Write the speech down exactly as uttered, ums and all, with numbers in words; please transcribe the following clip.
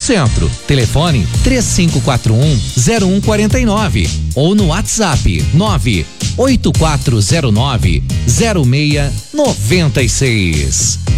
Centro. Telefone três cinco quatro um, zero um quatro nove ou no WhatsApp nove oito quatro zero nove, zero seis nove seis.